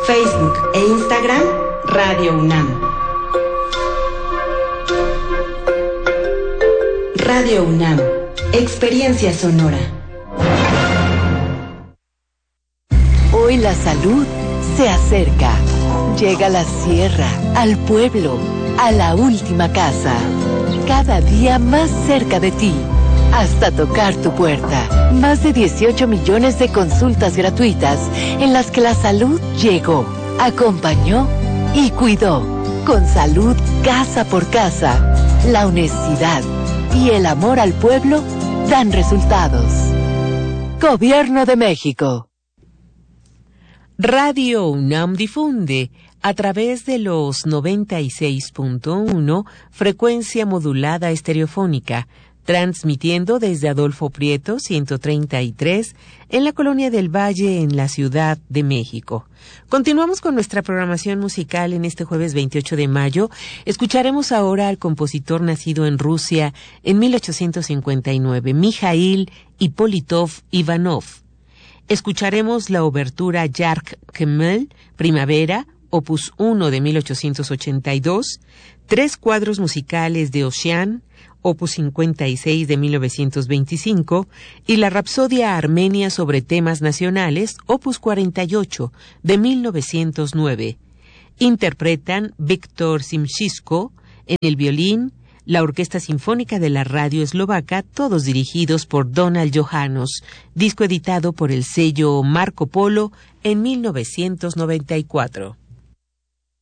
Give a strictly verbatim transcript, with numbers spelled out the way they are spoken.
Facebook e Instagram, Radio UNAM. Radio UNAM, experiencia sonora. Hoy la salud se acerca. Llega a la sierra, al pueblo, a la última casa. Cada día más cerca de ti, hasta tocar tu puerta. Más de dieciocho millones de consultas gratuitas en las que la salud llegó, acompañó y cuidó. Con salud casa por casa, la honestidad y el amor al pueblo dan resultados. Gobierno de México. Radio UNAM difunde a través de los noventa y seis punto uno, frecuencia modulada estereofónica, transmitiendo desde Adolfo Prieto ciento treinta y tres en la Colonia del Valle, en la Ciudad de México. Continuamos con nuestra programación musical en este jueves veintiocho de mayo. Escucharemos ahora al compositor nacido en Rusia en mil ochocientos cincuenta y nueve, Mijail Hipólitov Ivanov. Escucharemos la obertura Yark Kemel, Primavera, opus uno de mil ochocientos ochenta y dos, tres cuadros musicales de Ocean, opus cincuenta y seis de mil novecientos veinticinco, y la Rapsodia Armenia sobre temas nacionales, opus cuarenta y ocho de mil novecientos nueve. Interpretan Víctor Simchisko en el violín, la Orquesta Sinfónica de la Radio Eslovaca, todos dirigidos por Donald Johannes, disco editado por el sello Marco Polo en mil novecientos noventa y cuatro.